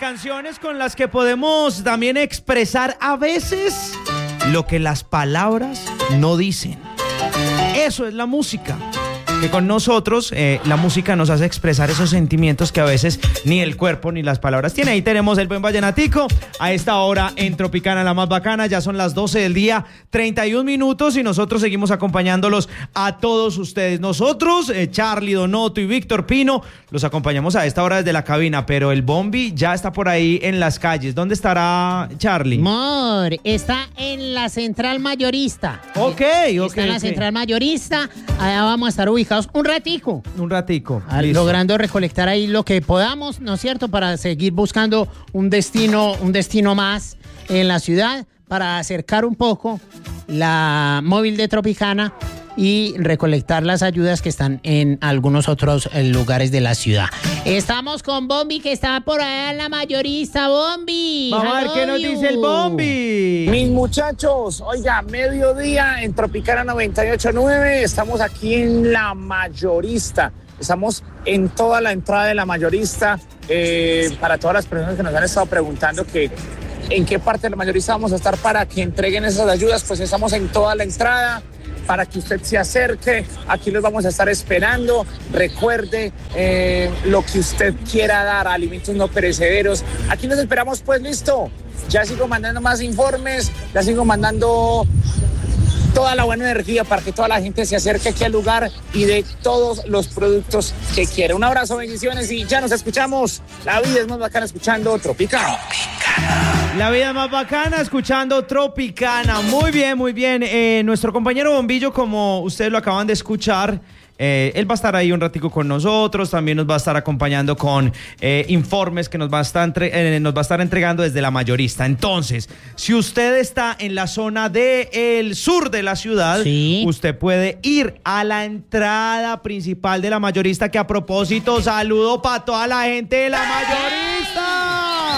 canciones con las que podemos también expresar a veces lo que las palabras no dicen. Eso es la música. Que con nosotros la música nos hace expresar esos sentimientos que a veces ni el cuerpo ni las palabras tienen. Ahí tenemos el buen vallenatico a esta hora en Tropicana, la más bacana. Ya son las 12 del día, 31 minutos y nosotros seguimos acompañándolos a todos ustedes. Nosotros, Charlie, Donoto y Víctor Pino, los acompañamos a esta hora desde la cabina, pero el Bombi ya está por ahí en las calles. ¿Dónde estará Charlie? Mor, está en la central mayorista. Está en la central mayorista. Allá vamos a estar ubicados un ratico, logrando recolectar ahí lo que podamos, ¿no es cierto? Para seguir buscando un destino más en la ciudad, para acercar un poco la móvil de Tropicana y recolectar las ayudas que están en algunos otros lugares de la ciudad. Estamos con Bombi, que está por allá en la mayorista. Bombi, vamos a ver qué nos dice el Bombi. Mis muchachos, oiga, mediodía en Tropicana 98.9, estamos aquí en la mayorista. Estamos en toda la entrada de la mayorista. Para todas las personas que nos han estado preguntando que en qué parte de la mayorista vamos a estar para que entreguen esas ayudas, pues estamos en toda la entrada. Para que usted se acerque, aquí los vamos a estar esperando. Recuerde lo que usted quiera dar, alimentos no perecederos. Aquí nos esperamos, pues listo. Ya sigo mandando más informes, ya sigo mandando toda la buena energía para que toda la gente se acerque aquí al lugar y dé todos los productos que quiera. Un abrazo, bendiciones y ya nos escuchamos. La vida es más bacana escuchando Tropicana. La vida más bacana escuchando Tropicana. Muy bien, muy bien. Nuestro compañero Bombillo, como ustedes lo acaban de escuchar, él va a estar ahí un ratico con nosotros. También nos va a estar acompañando con informes que nos va a estar entregando desde la mayorista. Entonces, si usted está en la zona del sur de la ciudad, sí, usted puede ir a la entrada principal de la mayorista, que a propósito, saludo para toda la gente de la mayorista.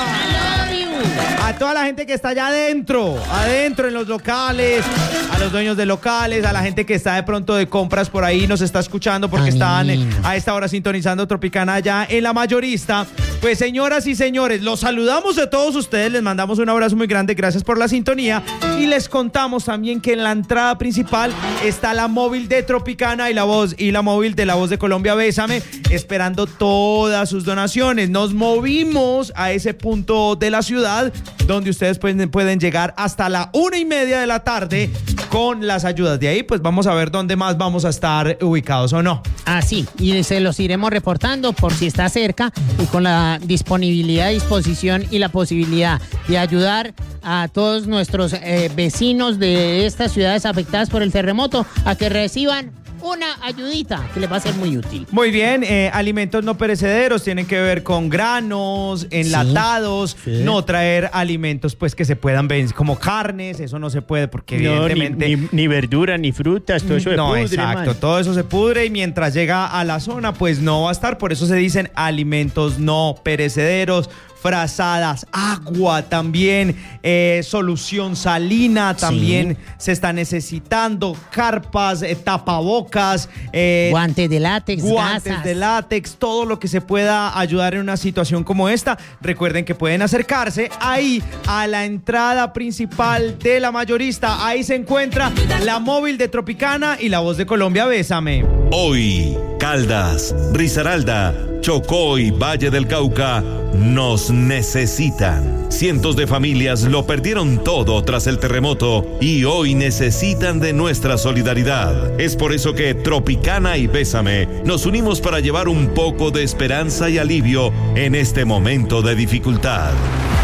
A toda la gente que está allá adentro en los locales, a los dueños de locales, a la gente que está de pronto de compras por ahí, nos está escuchando porque están a esta hora sintonizando Tropicana allá en la mayorista. Pues señoras y señores, los saludamos a todos ustedes, les mandamos un abrazo muy grande, gracias por la sintonía y les contamos también que en la entrada principal está la móvil de Tropicana y la móvil de La Voz de Colombia, Bésame, esperando todas sus donaciones. Nos movimos a ese punto de la ciudad donde ustedes pueden llegar hasta la 1:30 de la tarde con las ayudas. De ahí pues vamos a ver dónde más vamos a estar ubicados o no. Así, y se los iremos reportando por si está cerca y con la disponibilidad, disposición y la posibilidad de ayudar a todos nuestros vecinos de estas ciudades afectadas por el terremoto a que reciban una ayudita que les va a ser muy útil. Muy bien, alimentos no perecederos tienen que ver con granos, enlatados, sí. No traer alimentos pues que se puedan vender como carnes, eso no se puede porque evidentemente... Ni verduras, ni frutas, todo eso se pudre. Exacto, man. Todo eso se pudre y mientras llega a la zona pues no va a estar, por eso se dicen alimentos no perecederos. Frazadas, agua también, solución salina también sí. Se está necesitando, carpas, tapabocas, guantes de látex, guantes de látex, todo lo que se pueda ayudar en una situación como esta. Recuerden que pueden acercarse ahí a la entrada principal de la mayorista, ahí se encuentra la móvil de Tropicana y La Voz de Colombia, Bésame. Hoy, Caldas, Risaralda, Chocó y Valle del Cauca nos necesitan. Cientos de familias lo perdieron todo tras el terremoto y hoy necesitan de nuestra solidaridad. Es por eso que Tropicana y Bésame nos unimos para llevar un poco de esperanza y alivio en este momento de dificultad.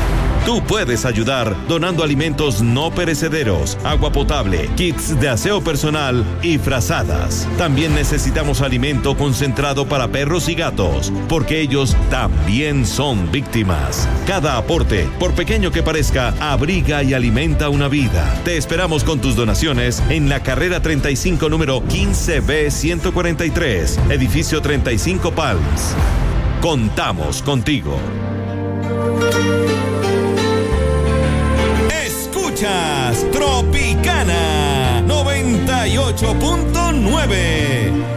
Tú puedes ayudar donando alimentos no perecederos, agua potable, kits de aseo personal y frazadas. También necesitamos alimento concentrado para perros y gatos, porque ellos también son víctimas. Cada aporte, por pequeño que parezca, abriga y alimenta una vida. Te esperamos con tus donaciones en la carrera 35, número 15B143, edificio 35 Palms. Contamos contigo. Escuchas Tropicana 98.9.